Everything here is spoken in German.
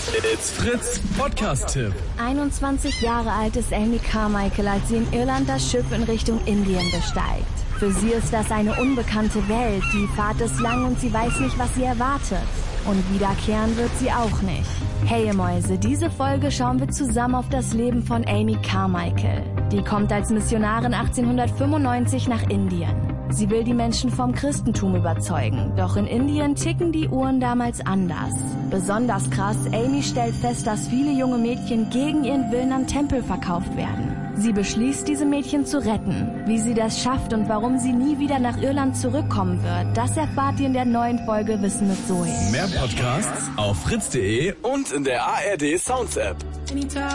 It's Fritz Podcast-Tipp. 21 Jahre alt ist Amy Carmichael, als sie in Irland das Schiff in Richtung Indien besteigt. Für sie ist das eine unbekannte Welt. Die Fahrt ist lang und sie weiß nicht, was sie erwartet. Und wiederkehren wird sie auch nicht. Hey ihr Mäuse, diese Folge schauen wir zusammen auf das Leben von Amy Carmichael. Die kommt als Missionarin 1895 nach Indien. Sie will die Menschen vom Christentum überzeugen, doch in Indien ticken die Uhren damals anders. Besonders krass, Amy stellt fest, dass viele junge Mädchen gegen ihren Willen am Tempel verkauft werden. Sie beschließt, diese Mädchen zu retten. Wie sie das schafft und warum sie nie wieder nach Irland zurückkommen wird, das erfahrt ihr in der neuen Folge Wissen mit Zoe. Mehr Podcasts auf fritz.de und in der ARD Sounds App.